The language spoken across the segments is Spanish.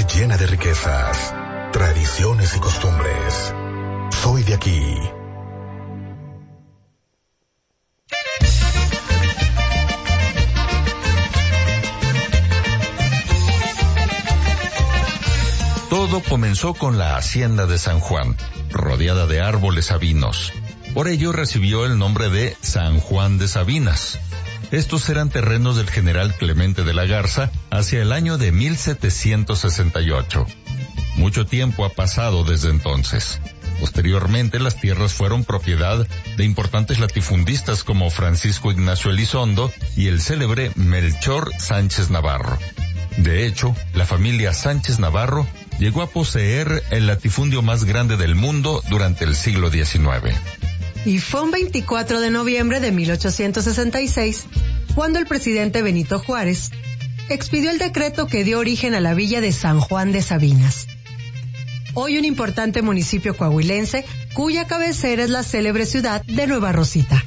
llena de riquezas, tradiciones y costumbres. Soy de aquí. Todo comenzó con la hacienda de San Juan, rodeada de árboles sabinos. Por ello recibió el nombre de San Juan de Sabinas. Estos eran terrenos del general Clemente de la Garza hacia el año de 1768. Mucho tiempo ha pasado desde entonces. Posteriormente, las tierras fueron propiedad de importantes latifundistas como Francisco Ignacio Elizondo y el célebre Melchor Sánchez Navarro. De hecho, la familia Sánchez Navarro llegó a poseer el latifundio más grande del mundo durante el siglo XIX. Y fue un 24 de noviembre de 1866 cuando el presidente Benito Juárez expidió el decreto que dio origen a la villa de San Juan de Sabinas. Hoy un importante municipio coahuilense cuya cabecera es la célebre ciudad de Nueva Rosita.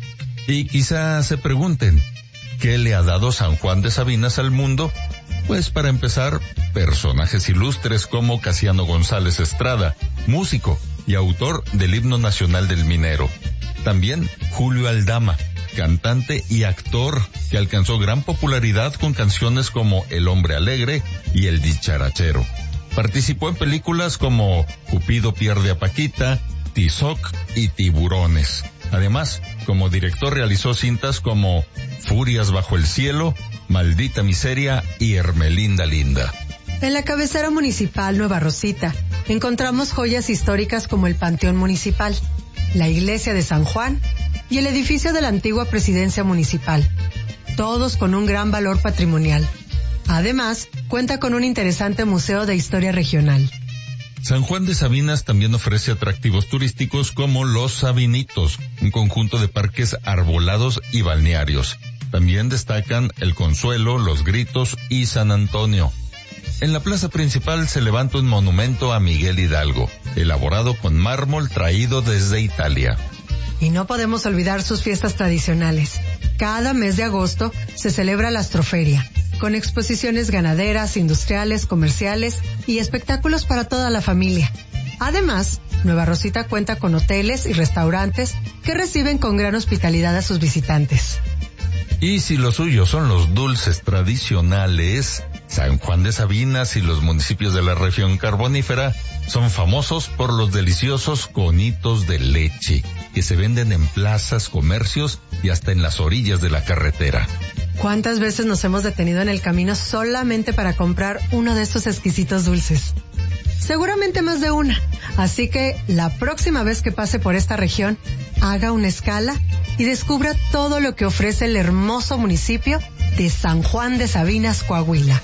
Y quizá se pregunten, ¿qué le ha dado San Juan de Sabinas al mundo? Pues para empezar, personajes ilustres como Casiano González Estrada, músico y autor del himno nacional del minero. También Julio Aldama, cantante y actor que alcanzó gran popularidad con canciones como El Hombre Alegre y El Dicharachero. Participó en películas como Cupido pierde a Paquita, Tizoc y Tiburones. Además, como director realizó cintas como Furias bajo el cielo, Maldita miseria y Hermelinda linda. En la cabecera municipal Nueva Rosita encontramos joyas históricas como el Panteón Municipal, la Iglesia de San Juan y el edificio de la antigua Presidencia Municipal, todos con un gran valor patrimonial. Además, cuenta con un interesante museo de historia regional. San Juan de Sabinas también ofrece atractivos turísticos como Los Sabinitos, un conjunto de parques arbolados y balnearios. También destacan El Consuelo, Los Gritos y San Antonio. En la plaza principal se levanta un monumento a Miguel Hidalgo, elaborado con mármol traído desde Italia. Y no podemos olvidar sus fiestas tradicionales. Cada mes de agosto se celebra la Astroferia, con exposiciones ganaderas, industriales, comerciales y espectáculos para toda la familia. Además, Nueva Rosita cuenta con hoteles y restaurantes que reciben con gran hospitalidad a sus visitantes. Y si lo suyo son los dulces tradicionales, San Juan de Sabinas y los municipios de la región carbonífera son famosos por los deliciosos conitos de leche, que se venden en plazas, comercios y hasta en las orillas de la carretera. ¿Cuántas veces nos hemos detenido en el camino solamente para comprar uno de estos exquisitos dulces? Seguramente más de una. Así que la próxima vez que pase por esta región, haga una escala y descubra todo lo que ofrece el hermoso municipio de San Juan de Sabinas, Coahuila.